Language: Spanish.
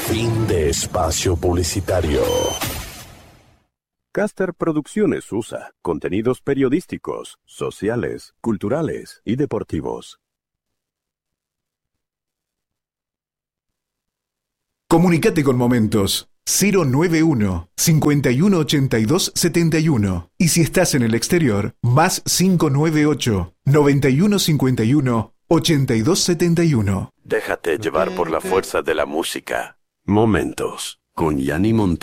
Fin de espacio publicitario. Caster Producciones USA contenidos periodísticos, sociales, culturales y deportivos. Comunicate con Momentos 091 5182 71 y si estás en el exterior, más 598 9151 8271. Déjate llevar por la fuerza de la música. Momentos con Yanni Montero.